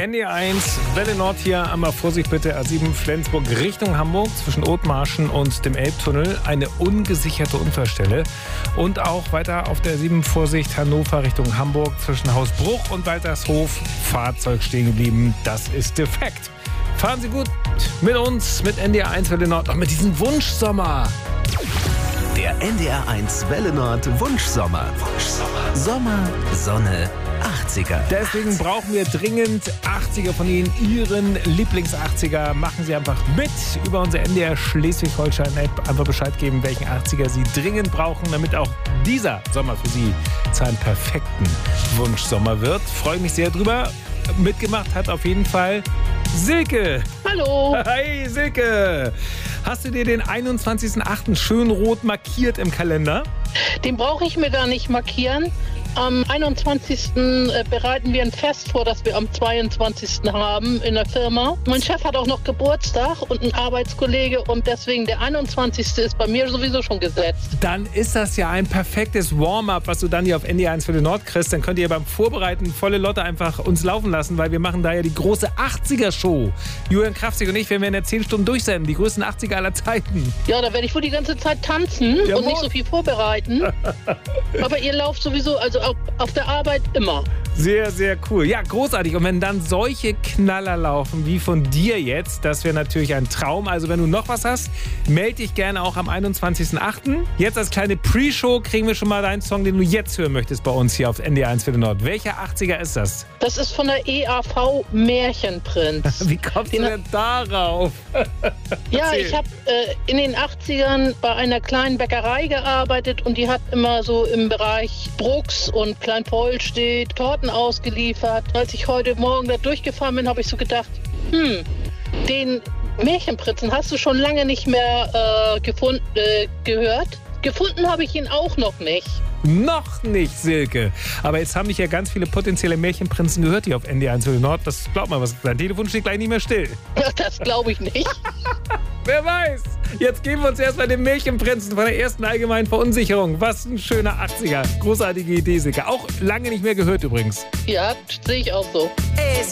NDR1, Welle Nord hier, einmal Vorsicht bitte, A7 Flensburg Richtung Hamburg zwischen Othmarschen und dem Elbtunnel. Eine ungesicherte Unfallstelle. Und auch weiter auf der 7 Vorsicht Hannover Richtung Hamburg zwischen Hausbruch und Waltershof. Fahrzeug stehen geblieben, das ist defekt. Fahren Sie gut mit uns, mit NDR1 Welle Nord, auch mit diesem Wunschsommer. Der NDR1 Welle Nord Wunschsommer. Sommer, Sonne, 80er. Deswegen brauchen wir dringend 80er von Ihnen. Ihren Lieblings-80er. Machen Sie einfach mit über unsere NDR Schleswig-Holstein-App. Einfach Bescheid geben, welchen 80er Sie dringend brauchen, damit auch dieser Sommer für Sie zu einem perfekten Wunschsommer wird. Freue mich sehr drüber. Mitgemacht hat auf jeden Fall Silke. Hallo. Hi Silke. Hast du dir den 21.08. schön rot markiert im Kalender? Den brauche ich mir gar nicht markieren. Am 21. bereiten wir ein Fest vor, das wir am 22. haben in der Firma. Mein Chef hat auch noch Geburtstag und ein Arbeitskollege und deswegen der 21. ist bei mir sowieso schon gesetzt. Dann ist das ja ein perfektes Warm-up, was du dann hier auf NDR1 Welle Nord kriegst. Dann könnt ihr beim Vorbereiten volle Lotte einfach uns laufen lassen, weil wir machen da ja die große 80er-Show. Julian Krafzig und ich werden wir in der 10 Stunden durchsenden, die größten 80er aller Zeiten. Ja, da werde ich wohl die ganze Zeit tanzen und nicht so viel vorbereiten. Aber ihr lauft sowieso, also auf der Arbeit immer. Sehr, sehr cool. Ja, großartig. Und wenn dann solche Knaller laufen wie von dir jetzt, das wäre natürlich ein Traum. Also wenn du noch was hast, melde dich gerne auch am 21.08. Jetzt als kleine Pre-Show kriegen wir schon mal deinen Song, den du jetzt hören möchtest bei uns hier auf NDR1 Welle Nord. Welcher 80er ist das? Das ist von der EAV Märchenprinz. Wie kommst du denn darauf? Ja, ich habe in den 80ern bei einer kleinen Bäckerei gearbeitet und die hat immer so im Bereich Brucks und Kleinpollstedt Torten ausgeliefert. Als ich heute Morgen da durchgefahren bin, habe ich so gedacht, den Märchenprinzen hast du schon lange nicht mehr gehört. Gefunden habe ich ihn auch noch nicht. Noch nicht, Silke. Aber jetzt haben dich ja ganz viele potenzielle Märchenprinzen gehört hier auf NDR1 Welle Nord. Das glaubt mal, dein Telefon steht gleich nicht mehr still. Das glaube ich nicht. Wer weiß. Jetzt geben wir uns erstmal den Märchenprinzen von der ersten allgemeinen Verunsicherung. Was ein schöner 80er. Großartige Idee, Silke. Auch lange nicht mehr gehört übrigens. Ja, sehe ich auch so.